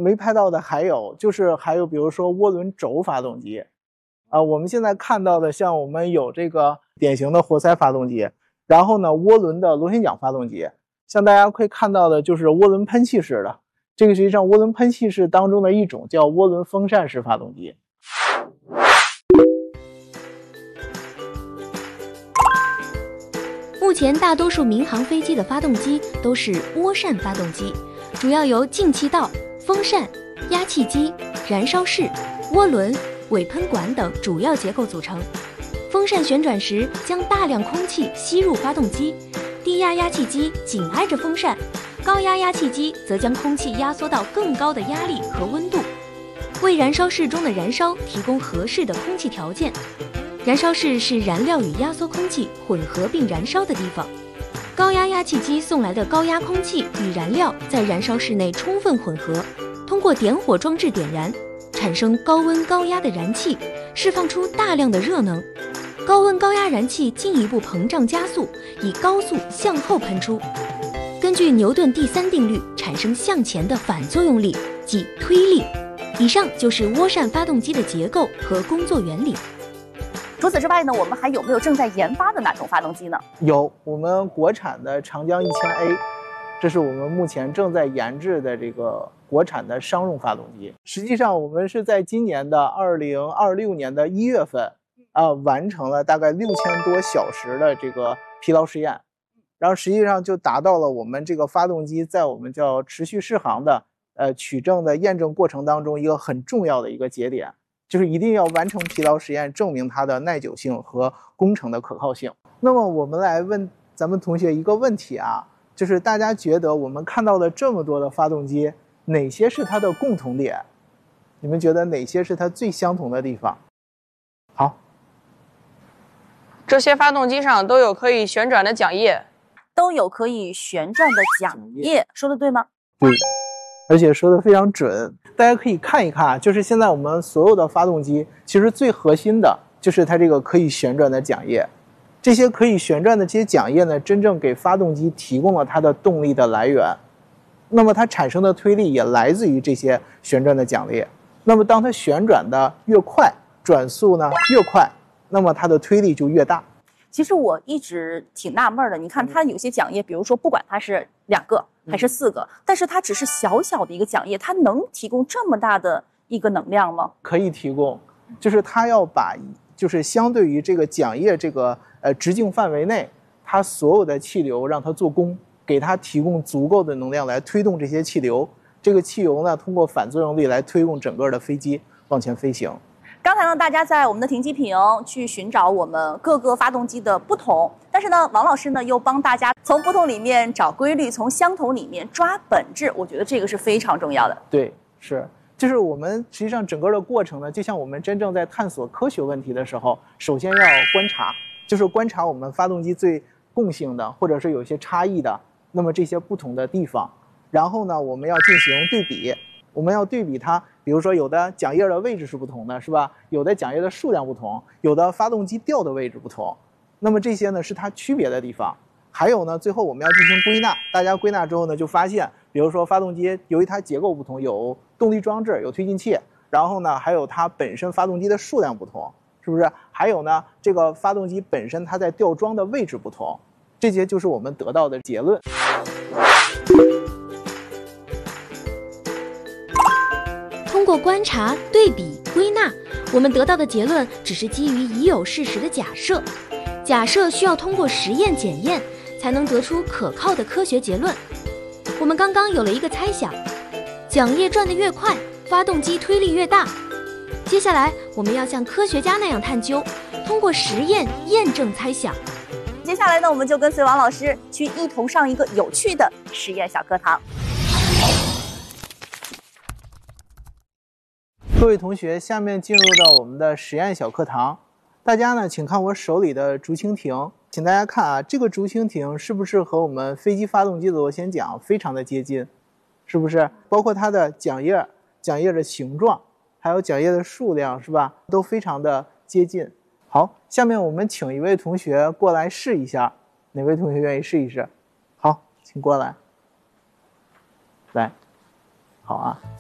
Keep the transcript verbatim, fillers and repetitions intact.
没拍到的还有就是还有比如说涡轮轴发动机，啊、呃，我们现在看到的像我们有这个典型的活塞发动机，然后呢涡轮的螺旋桨发动机，像大家可以看到的就是涡轮喷气式的，这个实际上涡轮喷气式当中的一种叫涡轮风扇式发动机。 目前大多数民航飞机的发动机都是涡扇发动机，主要由进气道、风扇、压气机、燃烧室、涡轮、尾喷管等主要结构组成。风扇旋转时将大量空气吸入发动机，低压压气机紧挨着风扇，高压压气机则将空气压缩到更高的压力和温度，为燃烧室中的燃烧提供合适的空气条件。燃烧室是燃料与压缩空气混合并燃烧的地方，高压压气机送来的高压空气与燃料在燃烧室内充分混合，通过点火装置点燃，产生高温高压的燃气，释放出大量的热能。高温高压燃气进一步膨胀加速，以高速向后喷出，根据牛顿第三定律产生向前的反作用力，即推力。以上就是涡扇发动机的结构和工作原理。 除此之外呢，我们还有没有正在研发的哪种发动机呢？ 有，我们国产的长江一千 A， 这是我们目前正在研制的这个国产的商用发动机。实际上，我们是在今年的二零二六年的一月份，啊、呃，完成了大概六千多小时的这个疲劳试验，然后实际上就达到了我们这个发动机在我们叫持续适航的呃取证的验证过程当中一个很重要的一个节点。就是一定要完成疲劳实验，证明它的耐久性和工程的可靠性。那么我们来问咱们同学一个问题啊，就是大家觉得我们看到的这么多的发动机，哪些是它的共同点？你们觉得哪些是它最相同的地方？好， 这些发动机上都有可以旋转的桨叶， 都有可以旋转的桨叶，说的对吗？ 对，而且说的非常准。大家可以看一看，就是现在我们所有的发动机，其实最核心的就是它这个可以旋转的桨叶。这些可以旋转的这些桨叶呢，真正给发动机提供了它的动力的来源。那么它产生的推力也来自于这些旋转的桨叶。那么当它旋转的越快，转速呢越快，那么它的推力就越大。 其实我一直挺纳闷的，你看它有些桨叶，比如说不管它是两个还是四个，嗯、但是它只是小小的一个桨叶，它能提供这么大的一个能量吗？ 可以提供，就是它要把，就是相对于这个桨叶这个呃直径范围内，它所有的气流让它做功，给它提供足够的能量来推动这些气流。这个气流呢，通过反作用力来推动整个的飞机往前飞行。 刚才呢，大家在我们的停机坪去寻找我们各个发动机的不同，但是呢，王老师呢又帮大家从不同里面找规律，从相同里面抓本质。我觉得这个是非常重要的。 对，是，就是我们实际上整个的过程呢，就像我们真正在探索科学问题的时候，首先要观察，就是观察我们发动机最共性的，或者是有些差异的，那么这些不同的地方，然后呢，我们要进行对比。我们要对比它，比如说有的桨叶的位置是不同的，是吧？有的桨叶的数量不同，有的发动机吊的位置不同，那么这些呢是它区别的地方。还有呢，最后我们要进行归纳，大家归纳之后呢，就发现，比如说发动机由于它结构不同，有动力装置，有推进器，然后呢，还有它本身发动机的数量不同，是不是？还有呢，这个发动机本身它在吊装的位置不同，这些就是我们得到的结论。 通过观察、对比、归纳，我们得到的结论只是基于已有事实的假设。假设需要通过实验检验，才能得出可靠的科学结论。我们刚刚有了一个猜想：桨叶转得越快，发动机推力越大。接下来，我们要像科学家那样探究，通过实验验证猜想。 接下来呢，我们就跟随王老师去一同上一个有趣的实验小课堂。 各位同学，下面进入到我们的实验小课堂。大家呢，请看我手里的竹蜻蜓，请大家看啊，这个竹蜻蜓是不是和我们飞机发动机的螺旋桨非常的接近？是不是？包括它的桨叶、桨叶的形状，还有桨叶的数量，是吧？都非常的接近。好，下面我们请一位同学过来试一下，哪位同学愿意试一试？好，请过来。来，好啊。